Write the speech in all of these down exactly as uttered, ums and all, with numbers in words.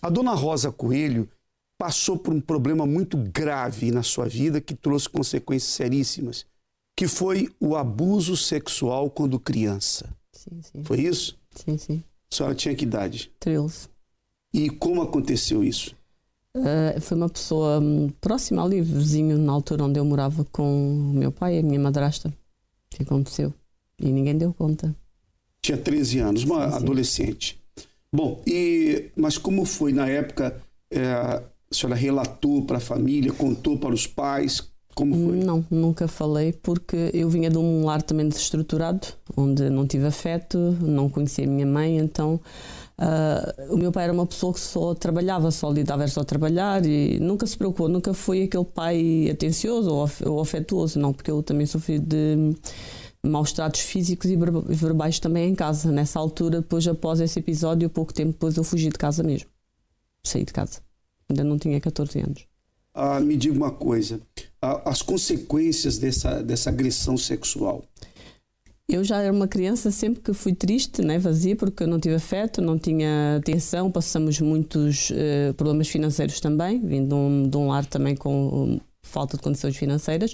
A dona Rosa Coelho passou por um problema muito grave na sua vida que trouxe consequências seríssimas, que foi o abuso sexual quando criança. Sim, sim. Foi isso? Sim, sim. A senhora tinha que idade? treze. E como aconteceu isso? Uh, foi uma pessoa um, próxima ali, vizinho, na altura onde eu morava com o meu pai e a minha madrasta, que aconteceu. E ninguém deu conta. Tinha treze anos, uma sim, sim. adolescente. Bom, e, mas como foi na época, é, a senhora relatou para a família, contou para os pais, como foi? Não, nunca falei, porque eu vinha de um lar também desestruturado, onde não tive afeto, não conhecia a minha mãe, então uh, o meu pai era uma pessoa que só trabalhava, só lidava só a trabalhar e nunca se preocupou, nunca foi aquele pai atencioso ou, ou afetuoso, não, porque eu também sofri de maus tratos físicos e verbais também em casa. Nessa altura, depois após esse episódio, pouco tempo depois eu fugi de casa mesmo, saí de casa, ainda não tinha catorze anos. Ah, me diga uma coisa, ah, as consequências dessa, dessa agressão sexual. Eu já era uma criança sempre que fui triste, né, vazia, porque eu não tive afeto, não tinha atenção, passamos muitos uh, problemas financeiros também, vindo de um, de um lar também com um, falta de condições financeiras,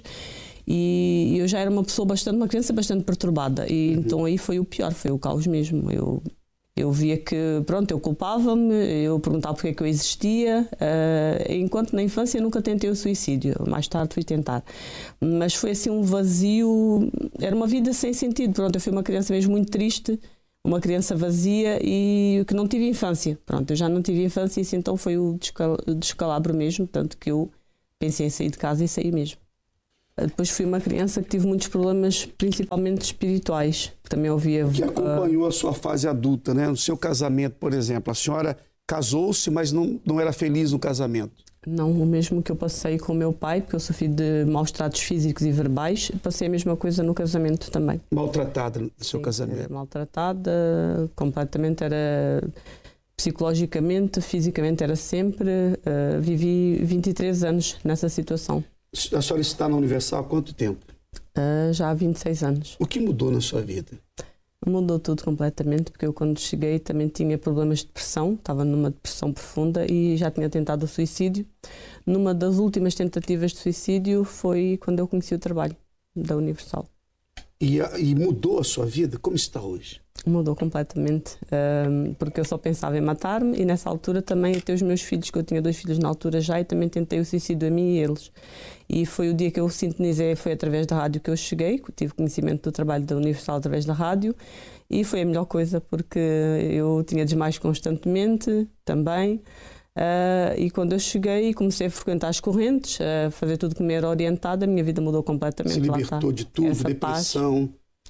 e eu já era uma pessoa bastante, uma criança bastante perturbada, e uhum. então aí foi o pior, foi o caos mesmo. Eu Eu via que, pronto, eu culpava-me, eu perguntava porque é que eu existia, uh, enquanto na infância nunca tentei o suicídio, mais tarde fui tentar. Mas foi assim um vazio, era uma vida sem sentido, pronto, eu fui uma criança mesmo muito triste, uma criança vazia e que não tive infância, pronto, eu já não tive infância e assim, então foi o descalabro mesmo, tanto que eu pensei em sair de casa e saí mesmo. Depois fui uma criança que tive muitos problemas, principalmente espirituais. Também ouvia... Que acompanhou a sua fase adulta, né? No seu casamento, por exemplo. A senhora casou-se, mas não, não era feliz no casamento. Não, o mesmo que eu passei com o meu pai, porque eu sofri de maus tratos físicos e verbais, passei a mesma coisa no casamento também. Maltratada no seu Sim, casamento? Maltratada, completamente, era... Psicologicamente, fisicamente era sempre... Uh, vivi vinte e três anos nessa situação. A senhora está na Universal há quanto tempo? Uh, já há vinte e seis anos. O que mudou na sua vida? Mudou tudo completamente, porque eu quando cheguei também tinha problemas de depressão, estava numa depressão profunda e já tinha tentado o suicídio. Numa das últimas tentativas de suicídio foi quando eu conheci o trabalho da Universal. E, e mudou a sua vida? Como está hoje? Mudou completamente, um, porque eu só pensava em matar-me e nessa altura também até os meus filhos, que eu tinha dois filhos na altura já, e também tentei o suicídio a mim e eles. E foi o dia que eu sintonizei, foi através da rádio que eu cheguei, tive conhecimento do trabalho da Universal através da rádio e foi a melhor coisa, porque eu tinha desmaios constantemente também. Uh, e quando eu cheguei e comecei a frequentar as correntes, a fazer tudo que me era orientado, a minha vida mudou completamente. Se libertou de tudo, essa depressão,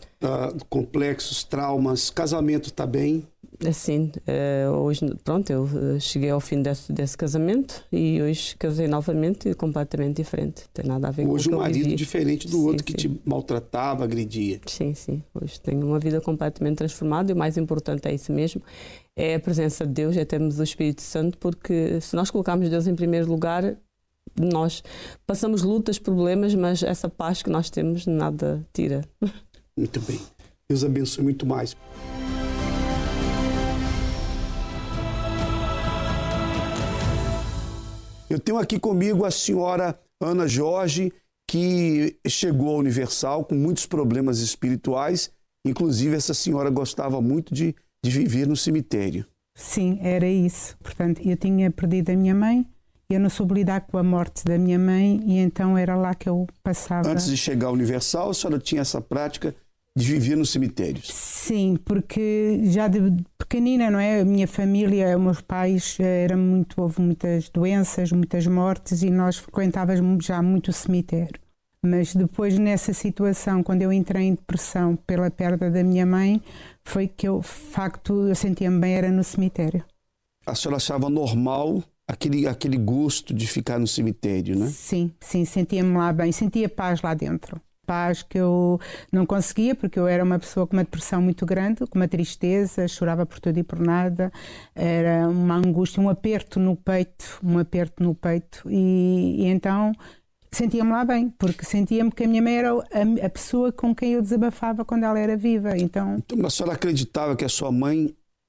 uh, complexos, traumas, casamento está bem? Assim, uh, hoje, pronto, eu cheguei ao fim desse, desse casamento e hoje casei novamente e completamente diferente, não tem nada a ver hoje com o que um marido eu vivi. Diferente do sim, outro que sim. te maltratava, agredia. Sim, sim, hoje tenho uma vida completamente transformada e o mais importante é isso mesmo, é a presença de Deus, é termos o Espírito Santo, porque se nós colocarmos Deus em primeiro lugar, nós passamos lutas, problemas, mas essa paz que nós temos nada tira. Muito bem, Deus abençoe muito mais. Eu tenho aqui comigo a senhora Ana Jorge, que chegou à Universal com muitos problemas espirituais, inclusive essa senhora gostava muito de, de viver no cemitério. Sim, era isso. Portanto, eu tinha perdido a minha mãe, eu não soube lidar com a morte da minha mãe e então era lá que eu passava. Antes de chegar à Universal, a senhora tinha essa prática de viver nos cemitérios? Sim, porque já de pequenina, não é? A minha família, os meus pais, era muito, houve muitas doenças, muitas mortes e nós frequentávamos já muito o cemitério. Mas depois nessa situação, quando eu entrei em depressão pela perda da minha mãe, foi que eu, de facto, eu sentia-me bem, era no cemitério. A senhora achava normal aquele, aquele gosto de ficar no cemitério, né? Sim, sim, sentia-me lá bem, sentia paz lá dentro. Paz que eu não conseguia, porque eu era uma pessoa com uma depressão muito grande, com uma tristeza, chorava por tudo e por nada, era uma angústia, um aperto no peito, um aperto no peito, e, e então sentia-me lá bem, porque sentia-me que a minha mãe era a, a pessoa com quem eu desabafava quando ela era viva, então... Então a senhora acreditava que a sua mãe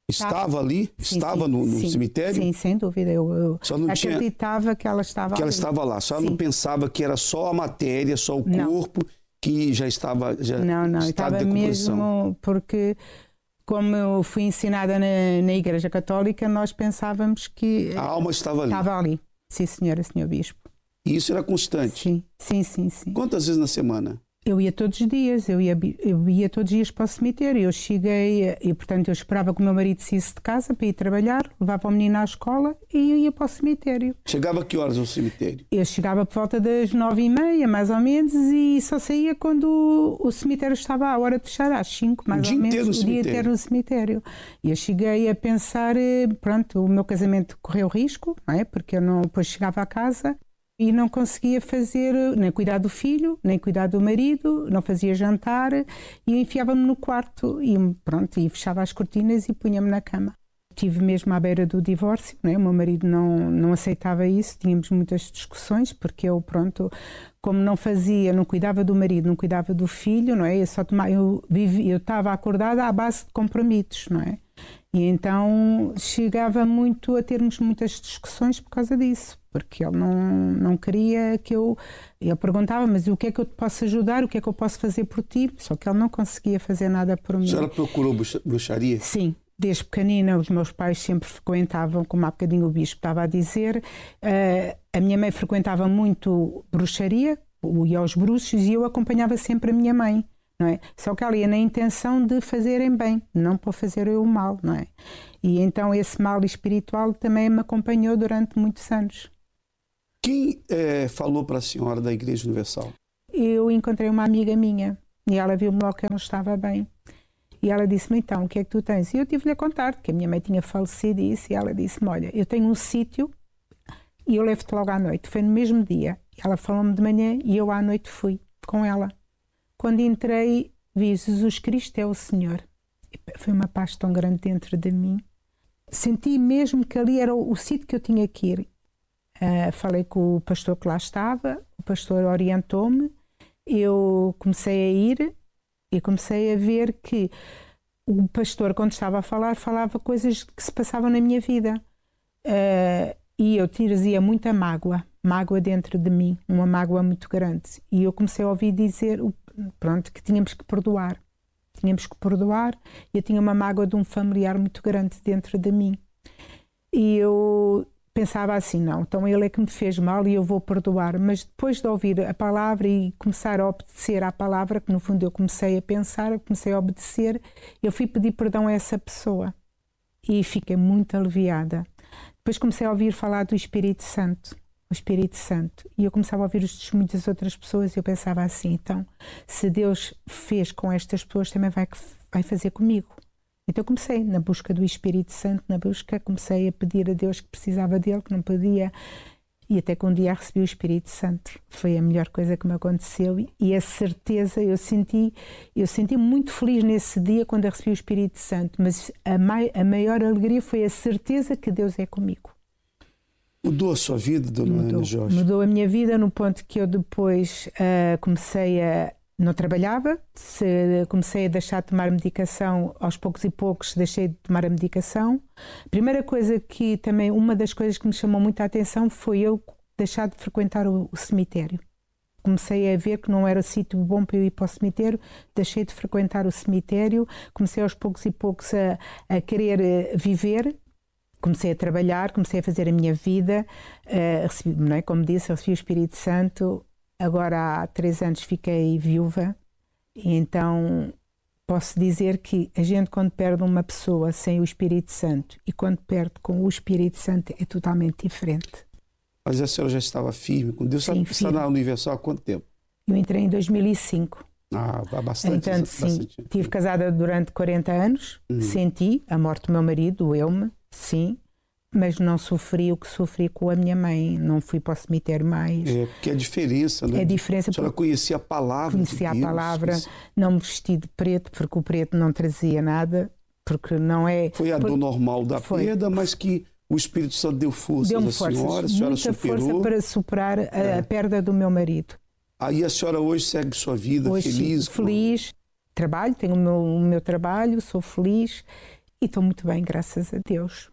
Estava ali? Sim, estava sim, no, no sim, cemitério? Sim, sem dúvida. Eu, eu Só não tinha- acreditava que ela estava Que ela ali. estava lá. Só Sim. não pensava que era só a matéria, só o Não. corpo que já estava já Não, não, em estado estava de decomposição. mesmo porque, como eu fui ensinada na, na Igreja Católica, nós pensávamos que A alma estava ali. estava ali. Sim, senhora, senhor Bispo. E isso era constante. Sim, sim, sim, sim. Quantas vezes na semana? Eu ia todos os dias, eu ia, eu ia todos os dias para o cemitério. Eu cheguei, e portanto eu esperava que o meu marido saísse de casa para ir trabalhar, levava o menino à escola e eu ia para o cemitério. Chegava a que horas ao cemitério? Eu chegava por volta das nove e meia, mais ou menos, e só saía quando o, o cemitério estava à hora de fechar, às cinco, mais O dia ou menos. inteiro no o dia cemitério? inteiro no cemitério. E eu cheguei a pensar, eh, pronto, o meu casamento correu risco, não é? Porque eu não, depois chegava a casa e não conseguia fazer, nem cuidar do filho, nem cuidar do marido, não fazia jantar, e eu enfiava-me no quarto e pronto, e fechava as cortinas e punha-me na cama. Estive mesmo à beira do divórcio, não é? O meu marido não, não aceitava isso, tínhamos muitas discussões, porque eu, pronto, como não fazia, não cuidava do marido, não cuidava do filho, não é? Eu só tomava, eu, vivi, eu estava acordada à base de compromissos, não é? E então chegava muito a termos muitas discussões por causa disso, porque ele não, não queria que eu... Eu perguntava, mas o que é que eu te posso ajudar, o que é que eu posso fazer por ti? Só que ele não conseguia fazer nada por mim. A senhora procurou bruxa- bruxaria? Sim, desde pequenina os meus pais sempre frequentavam, como há bocadinho o bispo estava a dizer, uh, a minha mãe frequentava muito bruxaria, ia aos bruxos e eu acompanhava sempre a minha mãe. Não é? Só que ela ia na intenção de fazerem bem, não para fazer eu o mal, não é? E então esse mal espiritual também me acompanhou durante muitos anos. Quem eh, falou para a senhora da Igreja Universal? Eu encontrei uma amiga minha e ela viu-me logo que eu não estava bem. E ela disse-me, então, o que é que tu tens? E eu tive-lhe a contar que a minha mãe tinha falecido e isso, e ela disse-me, olha, eu tenho um sítio e eu levo-te logo à noite. Foi no mesmo dia. Ela falou-me de manhã e eu à noite fui com ela. Quando entrei, vi Jesus Cristo é o Senhor. Foi uma paz tão grande dentro de mim. Senti mesmo que ali era o, o sítio que eu tinha que ir. Uh, falei com o pastor que lá estava, o pastor orientou-me, eu comecei a ir e comecei a ver que o pastor, quando estava a falar, falava coisas que se passavam na minha vida. Uh, e eu trazia muita mágoa, mágoa dentro de mim, uma mágoa muito grande. E eu comecei a ouvir dizer... Pronto, que tínhamos que perdoar. Tínhamos que perdoar. Eu tinha uma mágoa de um familiar muito grande dentro de mim. E eu pensava assim, não, então ele é que me fez mal e eu vou perdoar. Mas depois de ouvir a palavra e começar a obedecer à palavra, que no fundo eu comecei a pensar, eu comecei a obedecer, eu fui pedir perdão a essa pessoa. E fiquei muito aliviada. Depois comecei a ouvir falar do Espírito Santo. O Espírito Santo. E eu começava a ouvir os testemunhos das outras pessoas e eu pensava assim, então, se Deus fez com estas pessoas, também vai, vai fazer comigo. Então comecei na busca do Espírito Santo, na busca, comecei a pedir a Deus que precisava dele, que não podia, e até que um dia recebi o Espírito Santo. Foi a melhor coisa que me aconteceu e a certeza, eu senti, eu senti muito feliz nesse dia quando eu recebi o Espírito Santo, mas a, mai, a maior alegria foi a certeza que Deus é comigo. Mudou a sua vida, dona Ana Jorge? Mudou a minha vida no ponto que eu depois uh, comecei a... Não trabalhava, se, comecei a deixar de tomar medicação, aos poucos e poucos deixei de tomar a medicação. A primeira coisa que também, uma das coisas que me chamou muita atenção foi eu deixar de frequentar o, o cemitério. Comecei a ver que não era sítio bom para eu ir para o cemitério, deixei de frequentar o cemitério, comecei aos poucos e poucos a, a querer viver. Comecei a trabalhar, comecei a fazer a minha vida, uh, recebi, não é? Como disse, recebi o Espírito Santo, agora há três anos fiquei viúva, e então posso dizer que a gente quando perde uma pessoa sem o Espírito Santo e quando perde com o Espírito Santo é totalmente diferente. Mas a senhora já estava firme com Deus? Sim, está na Universal há quanto tempo? Eu entrei em dois mil e cinco. Ah, há bastante. Então, sim, bastante. Estive casada durante quarenta anos, uhum. Senti a morte do meu marido, doeu-me, sim, mas não sofri o que sofri com a minha mãe, não fui para o cemitério mais. É, porque é diferença, né? É diferença. A senhora conhecia a palavra Conhecia de Deus, a palavra, conhecia. Não me vesti de preto, porque o preto não trazia nada, porque não é... Foi a por... dor normal da Foi. perda, mas que o Espírito Santo deu força à senhora, a senhora muita superou. força para superar a, é. a perda do meu marido. Aí a senhora hoje segue sua vida hoje, feliz? Feliz, com... trabalho, tenho o meu, o meu trabalho, sou feliz e estou muito bem, graças a Deus.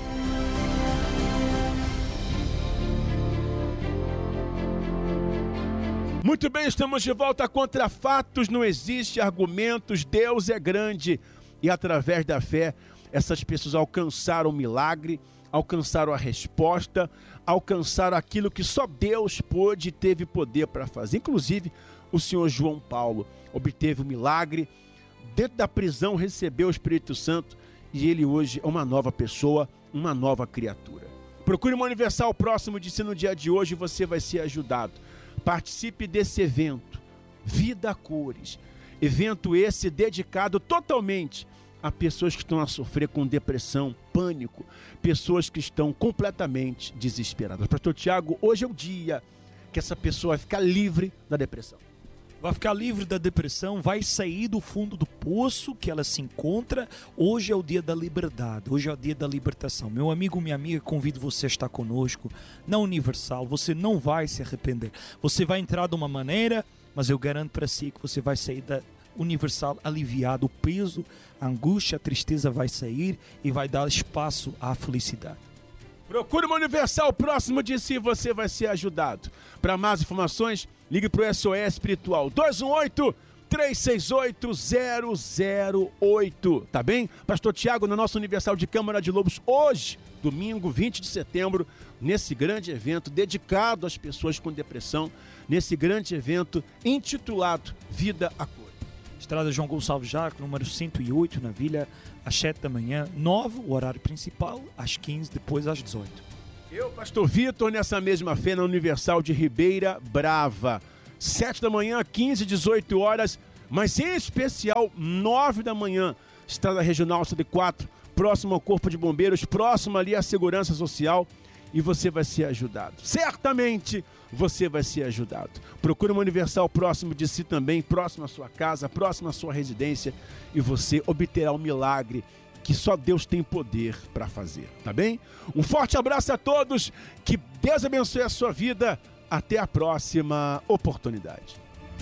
Muito bem, estamos de volta. Contra fatos não existe argumentos, Deus é grande. E através da fé, essas pessoas alcançaram o milagre, alcançaram a resposta, alcançaram aquilo que só Deus pôde e teve poder para fazer. Inclusive, o senhor João Paulo obteve o milagre, dentro da prisão recebeu o Espírito Santo e ele hoje é uma nova pessoa, uma nova criatura. Procure uma Universal próximo de si no dia de hoje e você vai ser ajudado. Participe desse evento, Vida a Cores. Evento esse dedicado totalmente a pessoas que estão a sofrer com depressão, pânico, pessoas que estão completamente desesperadas. Pastor Tiago, hoje é o dia que essa pessoa vai ficar livre da depressão. Vai ficar livre da depressão, vai sair do fundo do poço que ela se encontra. Hoje é o dia da liberdade, hoje é o dia da libertação. Meu amigo, minha amiga, convido você a estar conosco na Universal. Você não vai se arrepender. Você vai entrar de uma maneira, mas eu garanto para si que você vai sair da Universal aliviado. O peso, a angústia, a tristeza vai sair e vai dar espaço à felicidade. Procure uma Universal próximo de si, você vai ser ajudado. Para mais informações, ligue para o S O S Espiritual dois um oito, três seis oito, zero zero oito. Tá bem? Pastor Tiago, na nossa Universal de Câmara de Lobos, hoje, domingo vinte de setembro, nesse grande evento dedicado às pessoas com depressão, nesse grande evento intitulado Vida a Cores. Estrada João Gonçalves Jarco, número cento e oito, na Vila, às sete da manhã, nove, o horário principal, às quinze, depois às dezoito. Eu, Pastor Vitor, nessa mesma fé na Universal de Ribeira Brava, sete da manhã, quinze, dezoito horas, mas em especial nove da manhã, Estrada Regional cento e quatro, próximo ao Corpo de Bombeiros, próximo ali à Segurança Social, e você vai ser ajudado. Certamente você vai ser ajudado. Procure uma Universal próximo de si também, próximo à sua casa, próximo à sua residência, e você obterá um milagre que só Deus tem poder para fazer, tá bem? Um forte abraço a todos, que Deus abençoe a sua vida. Até a próxima oportunidade.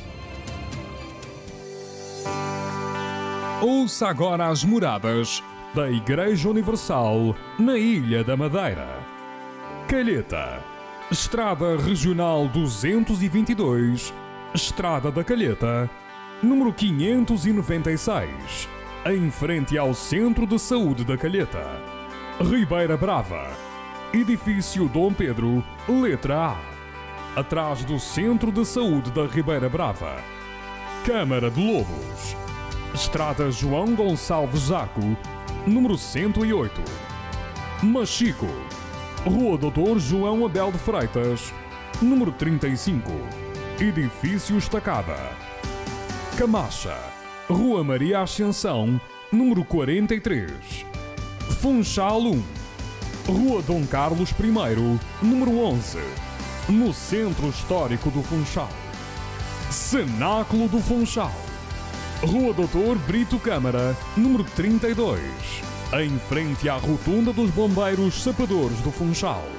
Ouça agora as moradas da Igreja Universal na Ilha da Madeira. Calheta, Estrada Regional duzentos e vinte e dois, Estrada da Calheta, número quinhentos e noventa e seis, em frente ao Centro de Saúde da Calheta. Ribeira Brava, Edifício Dom Pedro, letra A, atrás do Centro de Saúde da Ribeira Brava. Câmara de Lobos, Estrada João Gonçalves Jaco, número cento e oito. Machico, Rua Doutor João Abel de Freitas, número trinta e cinco, Edifício Estacada. Camacha, Rua Maria Ascensão, número quarenta e três. Funchal um, Rua Dom Carlos I, número onze, no Centro Histórico do Funchal. Cenáculo do Funchal, Rua Doutor Brito Câmara, número trinta e dois, em frente à Rotunda dos Bombeiros Sapadores do Funchal.